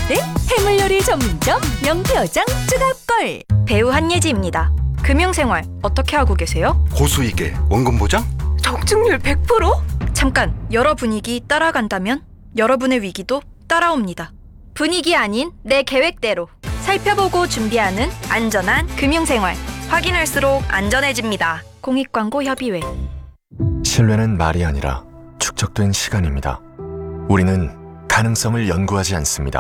때 해물요리 전문점 명표장 쭈갑걸. 배우 한예지입니다. 금융생활 어떻게 하고 계세요? 고수익에 원금 보장? 적중률 100%? 잠깐, 여러 분위기 따라간다면 여러분의 위기도 따라옵니다. 분위기 아닌 내 계획대로 살펴보고 준비하는 안전한 금융생활. 확인할수록 안전해집니다. 공익광고협의회. 신뢰는 말이 아니라 축적된 시간입니다. 우리는 가능성을 연구하지 않습니다.